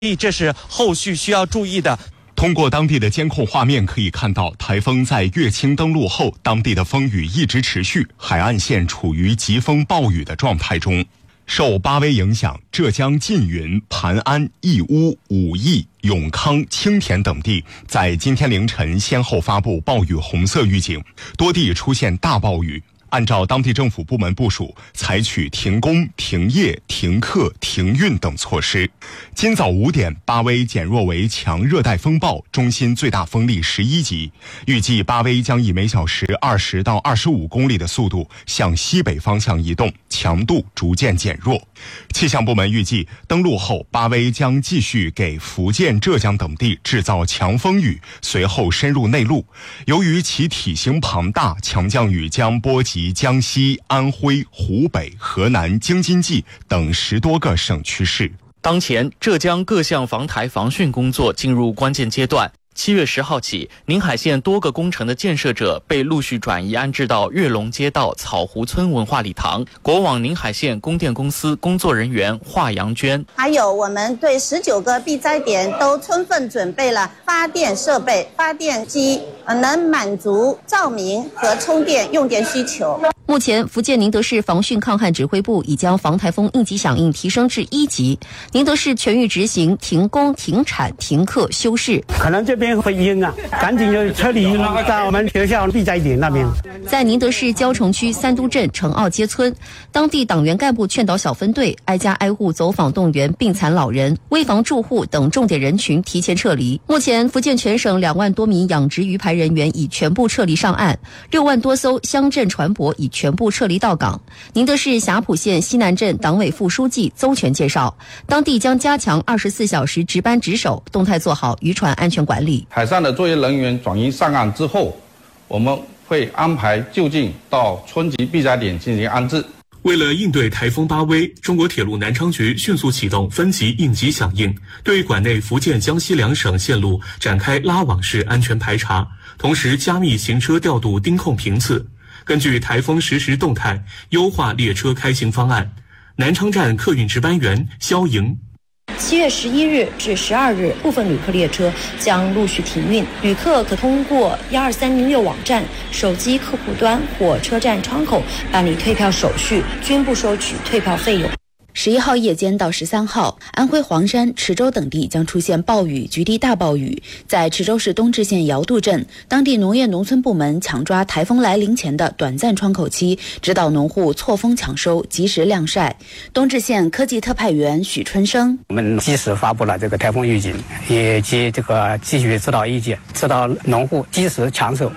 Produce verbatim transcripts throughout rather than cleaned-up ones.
这是后续需要注意的。 通过当地的监控画面可以看到，台风在乐清登陆后，当地的风雨一直持续，海岸线处于疾风暴雨的状态中。受八威影响，浙江缙云、盘安、义乌、武义、永康、青田等地在今天凌晨先后发布暴雨红色预警，多地出现大暴雨。按照当地政府部门部署，采取停工、停业、停课、停运等措施。今早五点，八威减弱为强热带风暴，中心最大风力十一级。预计八威将以每小时二十到二十五公里的速度向西北方向移动，强度逐渐减弱。气象部门预计，登陆后，八威将继续给福建、浙江等地制造强风雨，随后深入内陆。由于其体型庞大，强降雨将波及江西、安徽、湖北、河南、京津冀等十多个省区市。 当前，浙江各项防台防汛工作进入关键阶段。七月十号起，宁海县多个工程的建设者被陆续转移安置到跃龙街道草湖村文化礼堂。国网宁海县供电公司工作人员华阳娟， 还有我们对十九个避灾点都充分准备了发电设备、发电机，能满足照明和充电用电需求。 目前，福建宁德市防汛抗旱指挥部已将防台风应急响应提升至一级，宁德市全域执行停工、停产、停课、休市。 可能这边会阴啊，赶紧就撤离在我们学校避灾点那边。 在宁德市蕉城区三都镇城奥街村，当地党员干部劝导小分队挨家挨户走访动员病残老人、危房住户等重点人群提前撤离。目前，福建全省两万多名养殖鱼排人员已全部撤离上岸，六万多艘乡镇船舶已全部撤离到港。宁德市霞浦县西南镇党委副书记邹全介绍，当地将加强二十四小时值班值守，动态做好渔船安全管理。 海上的作业人员转移上岸之后，我们会安排就近到村级避灾点进行安置。 为了应对台风八威，中国铁路南昌局迅速启动分级应急响应，对管内福建、江西两省线路展开拉网式安全排查，同时加密行车调度盯控频次，根据台风实时动态优化列车开行方案。南昌站客运值班员肖莹， 七月十一日至十二日，部分旅客列车将陆续停运，旅客可通过幺二三零六网站、手机客户端或车站窗口办理退票手续，均不收取退票费用。 十一号夜间到十三号，安徽黄山、池州等地将出现暴雨、局地大暴雨。在池州市东至县尧渡镇，当地农业农村部门抢抓台风来临前的短暂窗口期，指导农户错峰抢收，及时晾晒。东至县科技特派员许春生， 我们及时发布了这个台风预警，以及这个继续指导意见，指导农户及时抢收。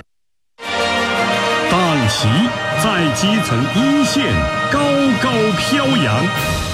党旗在基层一线高高飘扬。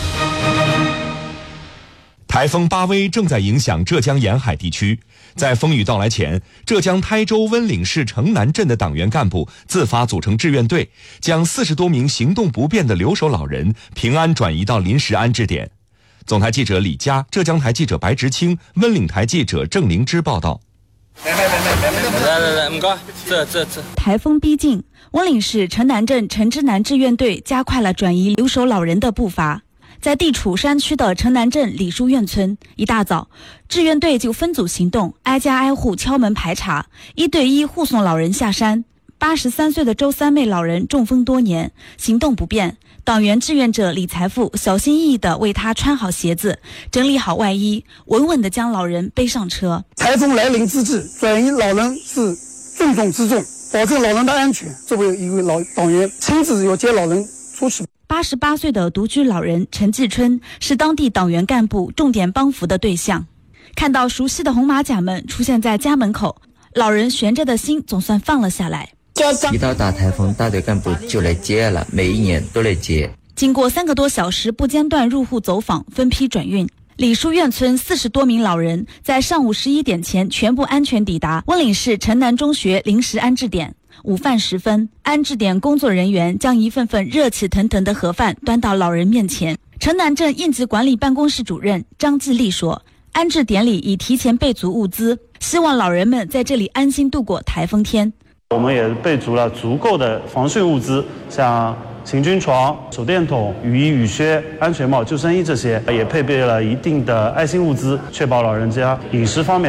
台风八威正在影响浙江沿海地区，在风雨到来前，浙江台州温岭市城南镇的党员干部自发组成志愿队，将四十多名行动不便的留守老人平安转移到临时安置点。总台记者李佳，浙江台记者白直清，温岭台记者郑灵芝报道。 来来来来，唔该，这这这。 台风逼近，温岭市城南镇城之南志愿队加快了转移留守老人的步伐。在地处山区的城南镇李书院村，一大早，志愿队就分组行动，挨家挨户敲门排查，一对一护送老人下山。八十三岁的周三妹老人中风多年，行动不便，党员志愿者李财富小心翼翼地为他穿好鞋子，整理好外衣，稳稳地将老人背上车。 台风来临之际，转移老人是重中之重，保证老人的安全。作为一位老党员，亲自要接老人出去。 八十八岁的独居老人陈继春是当地党员干部重点帮扶的对象。看到熟悉的红马甲们出现在家门口，老人悬着的心总算放了下来。 一到大台风，大队干部就来接了，每一年都来接。 经过三个多小时不间断入户走访，分批转运，李书院村四十多名老人在上午十一点前全部安全抵达温岭市城南中学临时安置点。午饭时分，安置点工作人员将一份份热气腾腾的盒饭端到老人面前。城南镇应急管理办公室主任张继立说，安置点里已提前备足物资，希望老人们在这里安心度过台风天。 我们也备足了足够的防汛物资，像行军床、手电筒、雨衣、雨靴、安全帽、救生衣这些，也配备了一定的爱心物资，确保老人家饮食方面